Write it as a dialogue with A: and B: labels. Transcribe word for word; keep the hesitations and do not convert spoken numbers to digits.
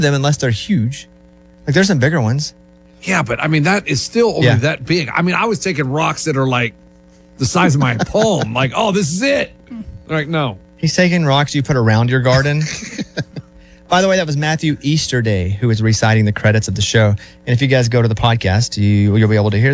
A: them unless they're huge. Like there's some bigger ones.
B: Yeah, but I mean, that is still only
A: Yeah.
B: that big. I mean, I was taking rocks that are like the size of my palm. Like, oh, this is it. Like, no.
A: He's taking rocks you put around your garden. By the way, that was Matthew Easterday who was reciting the credits of the show. And if you guys go to the podcast, you, you'll be able to hear